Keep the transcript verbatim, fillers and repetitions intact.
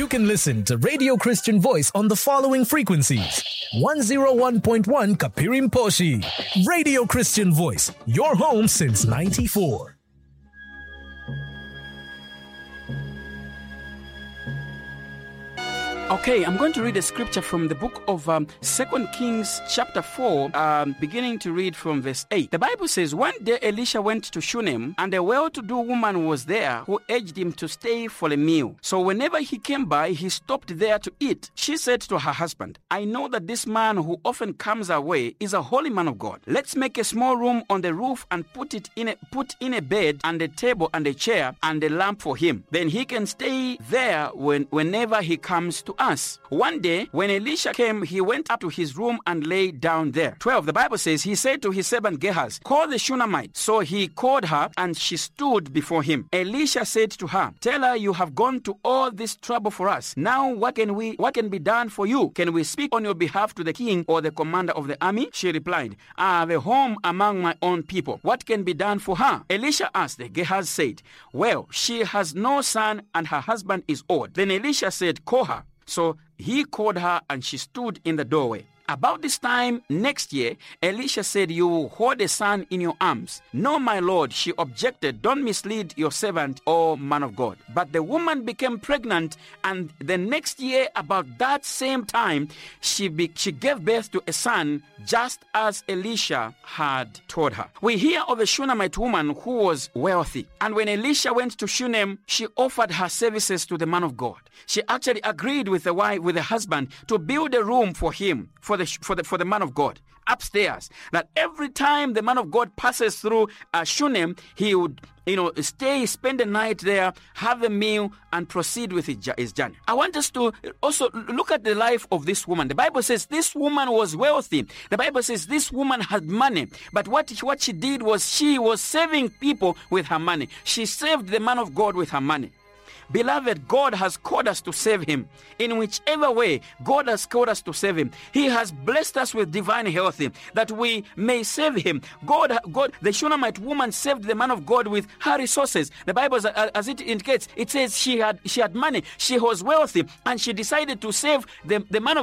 You can listen to Radio Christian Voice on the following frequencies. one oh one point one Kapirim Poshi. Radio Christian Voice, your home since ninety-four. Okay, I'm going to read a scripture from the book of um, Second Kings chapter four, um, beginning to read from verse eight. The Bible says, one day Elisha went to Shunem, and a well-to-do woman was there who urged him to stay for a meal. So whenever he came by, he stopped there to eat. She said to her husband, I know that this man who often comes our way is a holy man of God. Let's make a small room on the roof and put it in a, put in a bed and a table and a chair and a lamp for him. Then he can stay there when, whenever he comes to us. One day, when Elisha came, he went up to his room and lay down there. twelve, the Bible says, he said to his servant Gehazi, call the Shunammite. So he called her, and she stood before him. Elisha said to her, tell her you have gone to all this trouble for us. Now what can we, what can be done for you? Can we speak on your behalf to the king or the commander of the army? She replied, I have a home among my own people. What can be done for her? Elisha asked. Gehazi said, well, she has no son and her husband is old. Then Elisha said, call her. So he called her, and she stood in the doorway. About this time next year, Elisha said, you will hold a son in your arms. No, my lord, she objected, don't mislead your servant, O man of God. But the woman became pregnant, and the next year, about that same time, she, be- she gave birth to a son, just as Elisha had told her. We hear of a Shunammite woman who was wealthy. And when Elisha went to Shunem, she offered her services to the man of God. She actually agreed with the wife, with the husband, to build a room for him, for the for the for the man of God upstairs. That every time the man of God passes through uh, Shunem, he would, you know, stay, spend the night there, have a meal, and proceed with his, his journey. I want us to also look at the life of this woman. The Bible says this woman was wealthy. The Bible says this woman had money. But what, what she did was she was saving people with her money. She saved the man of God with her money. Beloved, God has called us to save him. In whichever way God has called us to save him, he has blessed us with divine health that we may save him. God, God, the Shunammite woman saved the man of God with her resources. The Bible, as it indicates, it says she had she had money, she was wealthy, and she decided to save the, the man of